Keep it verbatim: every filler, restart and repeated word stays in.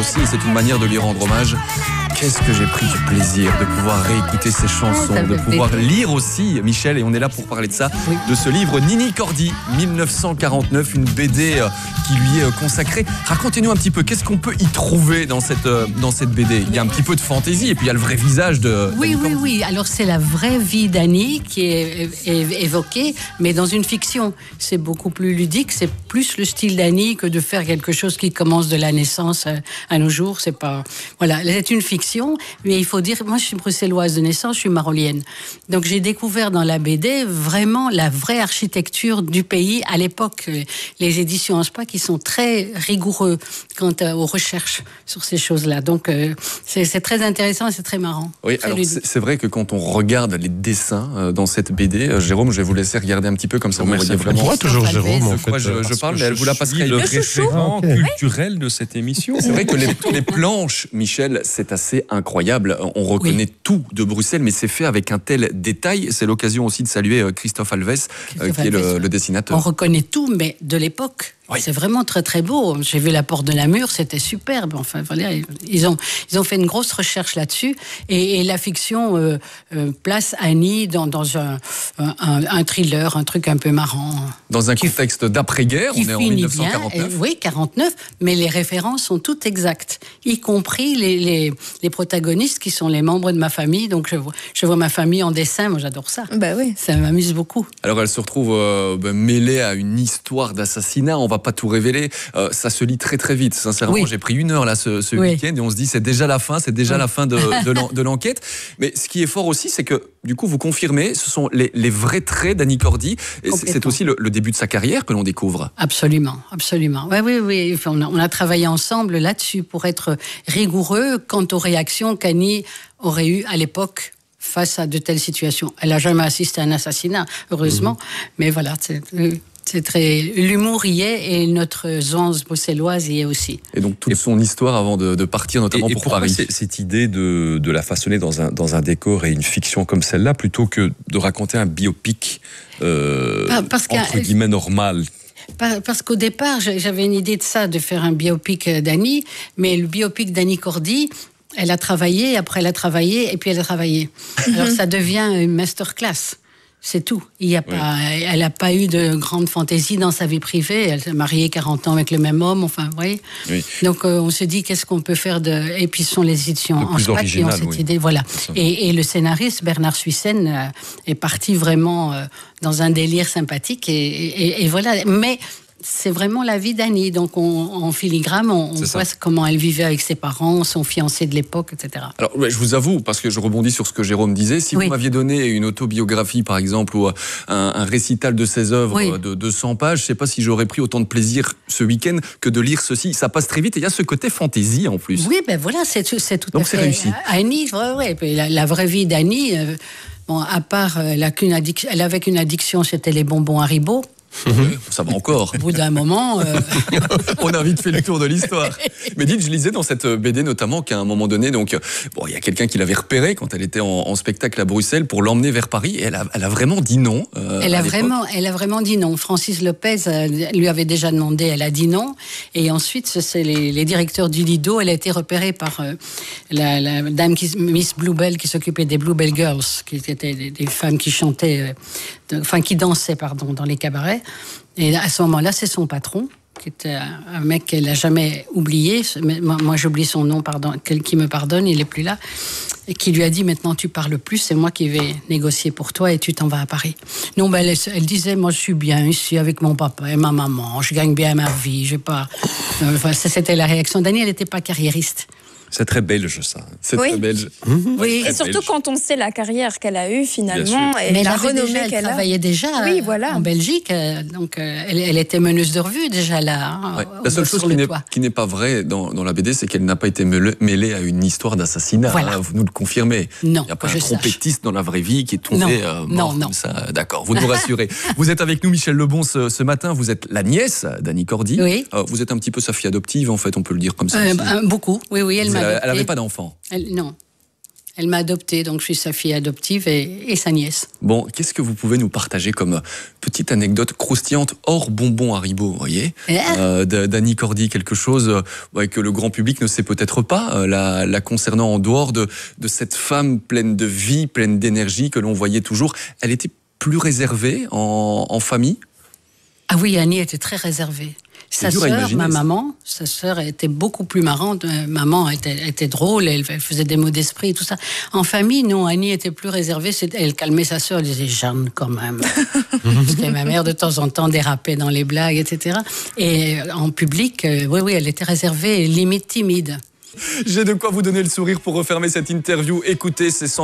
aussi, et c'est une manière de lui rendre hommage. Qu'est-ce que j'ai pris du plaisir de pouvoir réécouter ces chansons, de pouvoir lire aussi, Michel, et on est là pour parler de ça, oui. de ce livre Nini Cordy, mille neuf cent quarante-neuf, une B D qui lui est consacrée. Racontez-nous un petit peu, qu'est-ce qu'on peut y trouver dans cette, dans cette B D? Il y a un petit peu de fantaisie, et puis il y a le vrai visage de... Oui, oui, oui. Alors c'est la vraie vie d'Annie qui est, est évoquée, mais dans une fiction. C'est beaucoup plus ludique, c'est plus le style d'Annie que de faire quelque chose qui commence de la naissance à nos jours. C'est pas... Voilà, c'est une fiction. Mais il faut dire, moi je suis bruxelloise de naissance, je suis marolienne. Donc j'ai découvert dans la B D vraiment la vraie architecture du pays à l'époque. Les éditions Anspa qui sont très rigoureux quant aux recherches sur ces choses-là. Donc euh, c'est, c'est très intéressant et c'est très marrant. Oui, très alors c'est, c'est vrai que quand on regarde les dessins euh, dans cette B D, euh, Jérôme, je vais vous laisser regarder un petit peu comme ça. Vous voyez vraiment. Moi toujours Jérôme. En fait, moi je, je parle, mais elle vous la passerait. Le référent culturel de cette émission. C'est vrai que les, les planches, Michel, c'est assez incroyable. On reconnaît oui. tout de Bruxelles, mais c'est fait avec un tel détail. C'est l'occasion aussi de saluer Christophe Alves, Christophe euh, qui Alves, est le, le dessinateur. On reconnaît tout, mais de l'époque. Oui. C'est vraiment très très beau. J'ai vu la porte de Namur, c'était superbe. Enfin, voilà, ils ont ils ont fait une grosse recherche là-dessus. Et, et la fiction euh, euh, place Annie dans dans un, un un thriller, un truc un peu marrant. Dans un contexte d'après-guerre, on est en mille neuf cent quarante-neuf. Bien, oui, quarante-neuf. Mais les références sont toutes exactes, y compris les les, les protagonistes qui sont les membres de ma famille. Donc je vois je vois ma famille en dessin. Moi, j'adore ça. Bah oui. Ça m'amuse beaucoup. Alors elle se retrouve euh, ben, mêlée à une histoire d'assassinat. On va pas tout révéler, euh, ça se lit très très vite. Sincèrement, oui. j'ai pris une heure là ce, ce oui. week-end et on se dit c'est déjà la fin, c'est déjà oui. la fin de, de, l'en, de l'enquête. Mais ce qui est fort aussi, c'est que du coup vous confirmez, ce sont les, les vrais traits d'Annie Cordy. Et c'est, c'est aussi le, le début de sa carrière que l'on découvre. Absolument, absolument. Oui, oui, oui. On a, on a travaillé ensemble là-dessus pour être rigoureux quant aux réactions qu'Annie aurait eues à l'époque face à de telles situations. Elle n'a jamais assisté à un assassinat, heureusement. Mmh. Mais voilà, c'est... C'est très... L'humour y est et notre zone bruxelloise y est aussi. Et donc toute son histoire avant de, de partir, notamment et, et pour pourquoi Paris. C'est, cette idée de, de la façonner dans un, dans un décor et une fiction comme celle-là, plutôt que de raconter un biopic euh, Parce entre guillemets normal? Parce qu'au départ, j'avais une idée de ça, de faire un biopic d'Annie, mais le biopic d'Annie Cordy, elle a travaillé, après elle a travaillé, et puis elle a travaillé. Alors ça devient une masterclass. C'est tout. Il y a oui. pas, elle n'a pas eu de grande fantaisie dans sa vie privée. Elle s'est mariée quarante ans avec le même homme. Enfin, vous voyez. Oui. Donc, euh, on se dit qu'est-ce qu'on peut faire de. Et puis, ce sont les éditions Anspa qui ont cette oui. idée. Voilà. Et, et le scénariste Bernard Suissen euh, est parti vraiment euh, dans un délire sympathique. Et, et, et voilà. Mais c'est vraiment la vie d'Annie. Donc, on, en filigrane, on, on voit comment elle vivait avec ses parents, son fiancé de l'époque, et cetera. Alors, je vous avoue, parce que je rebondis sur ce que Jérôme disait, si oui. vous m'aviez donné une autobiographie, par exemple, ou un, un récital de ses œuvres oui. de deux cents pages, je ne sais pas si j'aurais pris autant de plaisir ce week-end que de lire ceci. Ça passe très vite et il y a ce côté fantaisie en plus. Oui, ben voilà, c'est, c'est tout Donc à c'est fait... réussi. Annie, ouais, ouais, la, la vraie vie d'Annie, euh, bon, à part, elle, a qu'une addiction, elle avait qu'une addiction, c'était les bonbons Haribo. Mmh. Ça va encore. Au bout d'un moment... Euh... On a vite fait le tour de l'histoire. Mais dites, je lisais dans cette B D notamment qu'à un moment donné, donc, bon, il y a quelqu'un qui l'avait repérée quand elle était en, en spectacle à Bruxelles pour l'emmener vers Paris. Et elle a, elle a vraiment dit non. Euh, elle, a vraiment, elle a vraiment dit non. Francis Lopez euh, lui avait déjà demandé, elle a dit non. Et ensuite, c'est les, les directeurs du Lido. Elle a été repérée par euh, la, la dame, qui, Miss Bluebell, qui s'occupait des Bluebell Girls, qui étaient des, des femmes qui chantaient, euh, de, enfin qui dansaient, pardon, dans les cabarets. Et à ce moment-là, c'est son patron, qui était un mec qu'elle n'a jamais oublié. Moi, moi, j'oublie son nom, pardon, qui me pardonne, il n'est plus là. Et qui lui a dit, maintenant tu parles plus, c'est moi qui vais négocier pour toi et tu t'en vas à Paris. Non, ben, elle, elle disait, moi je suis bien ici avec mon papa et ma maman, je gagne bien ma vie, j'ai pas... Enfin, ça, c'était la réaction d'Annie, elle n'était pas carriériste. C'est très belge, ça. C'est oui. très belge. Mmh. Oui, et surtout belge. Quand on sait la carrière qu'elle a eue, finalement, et mais la elle renommée déjà, qu'elle elle a. travaillait déjà oui, voilà. en Belgique. Donc, elle, elle était meneuse de revue, déjà, là. Ouais. La seule chose qui n'est, qui n'est pas vraie dans, dans la B D, c'est qu'elle n'a pas été mêlée, mêlée à une histoire d'assassinat. Voilà. Hein, vous nous le confirmez. Non, il n'y a pas un trompettiste dans la vraie vie qui est tombé non, euh, mort non, non. comme ça. D'accord, vous nous rassurez. Vous êtes avec nous, Michel Lebon, ce, ce matin. Vous êtes la nièce d'Annie Cordy. Oui. Euh, vous êtes un petit peu sa fille adoptive, en fait, on peut le dire comme ça. Euh, bah, beaucoup, oui, oui. Elle n'avait pas d'enfant. Elle, non. Elle m'a adoptée, donc je suis sa fille adoptive et, et sa nièce. Bon, qu'est-ce que vous pouvez nous partager comme petite anecdote croustillante hors bonbons Haribo, vous voyez, euh, d'Annie Cordy, quelque chose euh, ouais, que le grand public ne sait peut-être pas, euh, la, la concernant en dehors de, de cette femme pleine de vie, pleine d'énergie que l'on voyait toujours. Elle était plus réservée en, en famille? Ah oui, Annie était très réservée. Sa sœur, ma maman, sa sœur était beaucoup plus marrante. Maman était, était drôle, elle, elle faisait des mots d'esprit et tout ça. En famille, non, Annie était plus réservée. Elle calmait sa sœur, elle disait Jeanne quand même. Parce que ma mère, de temps en temps, dérapait dans les blagues, et cetera. Et en public, euh, oui, oui, elle était réservée et limite timide. J'ai de quoi vous donner le sourire pour refermer cette interview. Écoutez, c'est